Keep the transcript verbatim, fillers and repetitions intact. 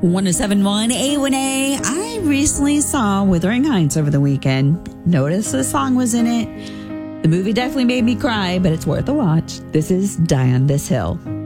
one oh seven point one A one A. I recently saw Wuthering Heights over the weekend. Noticed the song was in it. The movie definitely made me cry, but it's worth a watch. This is Die on This Hill.